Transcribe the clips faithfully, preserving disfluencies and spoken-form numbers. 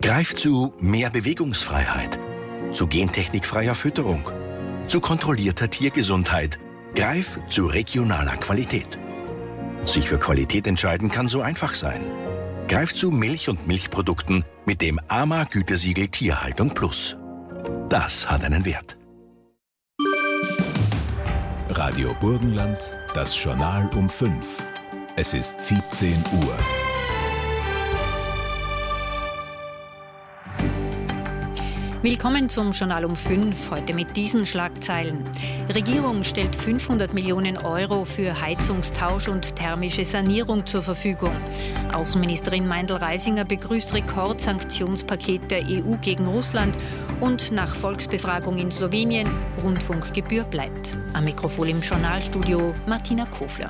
Greif zu mehr Bewegungsfreiheit, zu gentechnikfreier Fütterung, zu kontrollierter Tiergesundheit. Greif zu regionaler Qualität. Sich für Qualität entscheiden kann so einfach sein. Greif zu Milch und Milchprodukten mit dem A M A-Gütesiegel Tierhaltung Plus. Das hat einen Wert. Radio Burgenland, das Journal um fünf. Es ist siebzehn Uhr. Willkommen zum Journal um fünf, heute mit diesen Schlagzeilen. Regierung stellt fünfhundert Millionen Euro für Heizungstausch und thermische Sanierung zur Verfügung. Außenministerin Meindl-Reisinger begrüßt Rekordsanktionspaket der E U gegen Russland und nach Volksbefragung in Slowenien, Rundfunkgebühr bleibt. Am Mikrofon im Journalstudio Martina Kofler.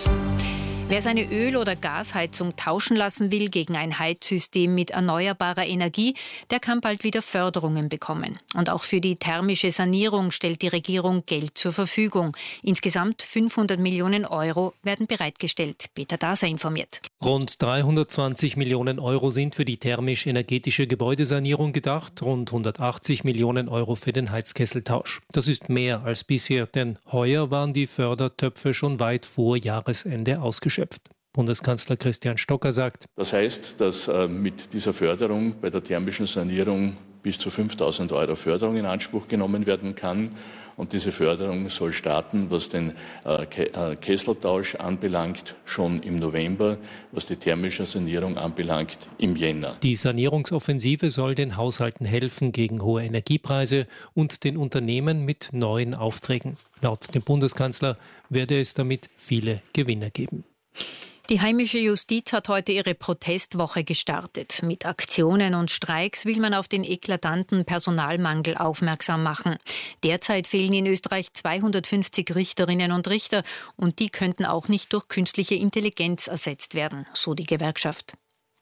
Wer seine Öl- oder Gasheizung tauschen lassen will gegen ein Heizsystem mit erneuerbarer Energie, der kann bald wieder Förderungen bekommen. Und auch für die thermische Sanierung stellt die Regierung Geld zur Verfügung. Insgesamt fünfhundert Millionen Euro werden bereitgestellt. Peter Daser informiert. Rund dreihundertzwanzig Millionen Euro sind für die thermisch-energetische Gebäudesanierung gedacht, rund hundertachtzig Millionen Euro für den Heizkesseltausch. Das ist mehr als bisher, denn heuer waren die Fördertöpfe schon weit vor Jahresende ausgeschöpft. Bundeskanzler Christian Stocker sagt: Das heißt, dass äh, mit dieser Förderung bei der thermischen Sanierung bis zu fünftausend Euro Förderung in Anspruch genommen werden kann. Und diese Förderung soll starten, was den äh, Ke- äh, Kesseltausch anbelangt, schon im November, was die thermische Sanierung anbelangt, im Jänner. Die Sanierungsoffensive soll den Haushalten helfen gegen hohe Energiepreise und den Unternehmen mit neuen Aufträgen. Laut dem Bundeskanzler werde es damit viele Gewinner geben. Die heimische Justiz hat heute ihre Protestwoche gestartet. Mit Aktionen und Streiks will man auf den eklatanten Personalmangel aufmerksam machen. Derzeit fehlen in Österreich zweihundertfünfzig Richterinnen und Richter und die könnten auch nicht durch künstliche Intelligenz ersetzt werden, so die Gewerkschaft.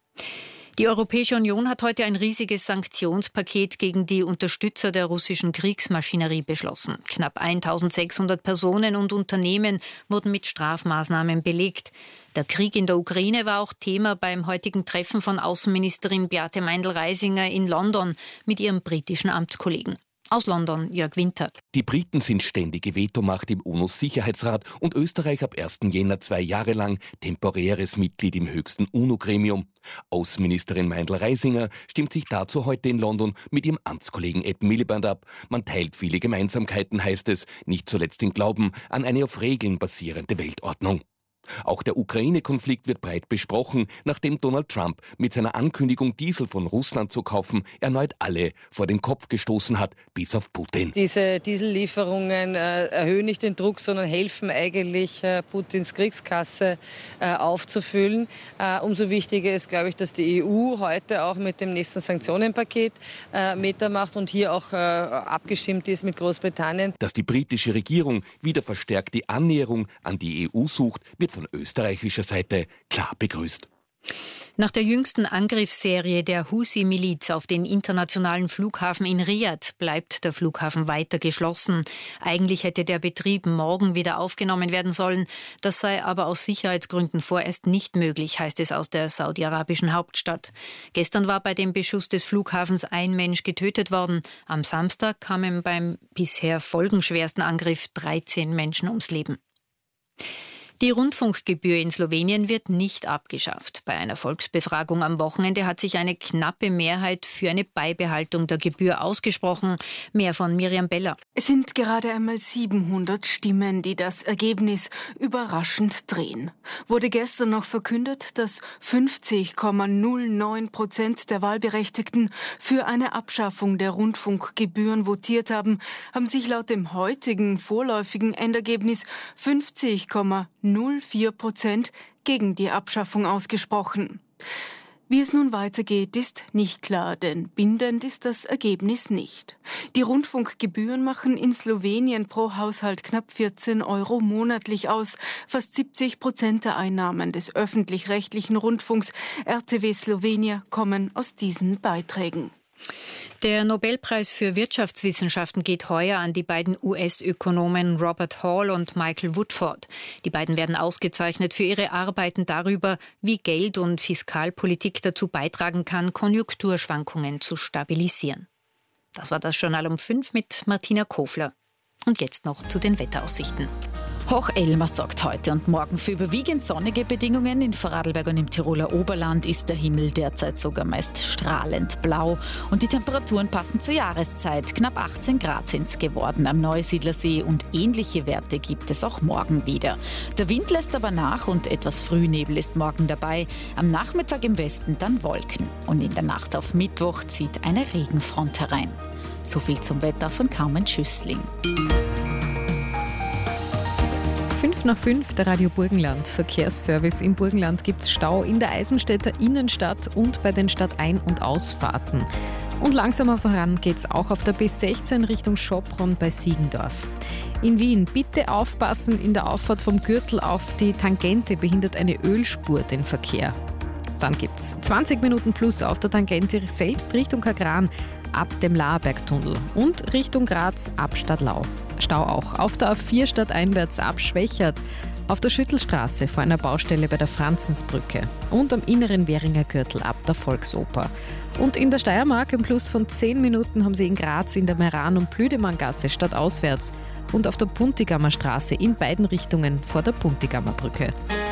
Die Europäische Union hat heute ein riesiges Sanktionspaket gegen die Unterstützer der russischen Kriegsmaschinerie beschlossen. Knapp eintausendsechshundert Personen und Unternehmen wurden mit Strafmaßnahmen belegt. Der Krieg in der Ukraine war auch Thema beim heutigen Treffen von Außenministerin Beate Meindl-Reisinger in London mit ihrem britischen Amtskollegen. Aus London, Jörg Winter. Die Briten sind ständige Vetomacht im U N O-Sicherheitsrat und Österreich ab ersten Jänner zwei Jahre lang temporäres Mitglied im höchsten U N O-Gremium. Außenministerin Meindl-Reisinger stimmt sich dazu heute in London mit ihrem Amtskollegen Ed Miliband ab. Man teilt viele Gemeinsamkeiten, heißt es, nicht zuletzt den Glauben an eine auf Regeln basierende Weltordnung. Auch der Ukraine-Konflikt wird breit besprochen, nachdem Donald Trump mit seiner Ankündigung, Diesel von Russland zu kaufen, erneut alle vor den Kopf gestoßen hat, bis auf Putin. Diese Diesellieferungen äh, erhöhen nicht den Druck, sondern helfen eigentlich, äh, Putins Kriegskasse äh, aufzufüllen. Äh, umso wichtiger ist, glaube ich, dass die E U heute auch mit dem nächsten Sanktionenpaket äh, mitmacht und hier auch äh, abgestimmt ist mit Großbritannien. Dass die britische Regierung wieder verstärkt die Annäherung an die E U sucht, wird von österreichischer Seite klar begrüßt. Nach der jüngsten Angriffsserie der Husi-Miliz auf den internationalen Flughafen in Riad bleibt der Flughafen weiter geschlossen. Eigentlich hätte der Betrieb morgen wieder aufgenommen werden sollen. Das sei aber aus Sicherheitsgründen vorerst nicht möglich, heißt es aus der saudi-arabischen Hauptstadt. Gestern war bei dem Beschuss des Flughafens ein Mensch getötet worden. Am Samstag kamen beim bisher folgenschwersten Angriff dreizehn Menschen ums Leben. Die Rundfunkgebühr in Slowenien wird nicht abgeschafft. Bei einer Volksbefragung am Wochenende hat sich eine knappe Mehrheit für eine Beibehaltung der Gebühr ausgesprochen. Mehr von Miriam Beller. Es sind gerade einmal siebenhundert Stimmen, die das Ergebnis überraschend drehen. Wurde gestern noch verkündet, dass fünfzig Komma null neun Prozent der Wahlberechtigten für eine Abschaffung der Rundfunkgebühren votiert haben, haben sich laut dem heutigen vorläufigen Endergebnis fünfzig Komma null vier Prozent gegen die Abschaffung ausgesprochen. Wie es nun weitergeht, ist nicht klar, denn bindend ist das Ergebnis nicht. Die Rundfunkgebühren machen in Slowenien pro Haushalt knapp vierzehn Euro monatlich aus. Fast siebzig Prozent der Einnahmen des öffentlich-rechtlichen Rundfunks R T W Slowenien kommen aus diesen Beiträgen. Der Nobelpreis für Wirtschaftswissenschaften geht heuer an die beiden U S-Ökonomen Robert Hall und Michael Woodford. Die beiden werden ausgezeichnet für ihre Arbeiten darüber, wie Geld- und Fiskalpolitik dazu beitragen kann, Konjunkturschwankungen zu stabilisieren. Das war das Journal um fünf mit Martina Kofler. Und jetzt noch zu den Wetteraussichten. Hoch Elmar sorgt heute und morgen für überwiegend sonnige Bedingungen. In Vorarlberg und im Tiroler Oberland ist der Himmel derzeit sogar meist strahlend blau. Und die Temperaturen passen zur Jahreszeit. Knapp achtzehn Grad sind es geworden am Neusiedlersee und ähnliche Werte gibt es auch morgen wieder. Der Wind lässt aber nach und etwas Frühnebel ist morgen dabei. Am Nachmittag im Westen dann Wolken. Und in der Nacht auf Mittwoch zieht eine Regenfront herein. So viel zum Wetter von Carmen Schüssling. fünf nach fünf, der Radio Burgenland Verkehrsservice. Im Burgenland gibt es Stau in der Eisenstädter Innenstadt und bei den Stadtein- und Ausfahrten. Und langsamer voran geht es auch auf der B sechzehn Richtung Schopron bei Siegendorf. In Wien bitte aufpassen, in der Auffahrt vom Gürtel auf die Tangente behindert eine Ölspur den Verkehr. Dann gibt es zwanzig Minuten plus auf der Tangente selbst Richtung Kagran ab dem Laarbergtunnel und Richtung Graz ab Stadlau. Stau auch auf der A vier stadteinwärts ab Schwächert, auf der Schüttelstraße vor einer Baustelle bei der Franzensbrücke und am inneren Währinger Gürtel ab der Volksoper. Und in der Steiermark im Plus von zehn Minuten haben Sie in Graz in der Meran- und Blüdemanngasse stadtauswärts und auf der Puntigammer Straße in beiden Richtungen vor der Puntigammer Brücke.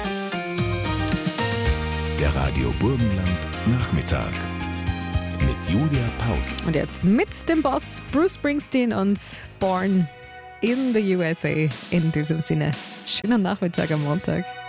Der Radio Burgenland Nachmittag mit Julia Paus. Und jetzt mit dem Boss Bruce Springsteen und Born in the U S A. In diesem Sinne, schönen Nachmittag am Montag.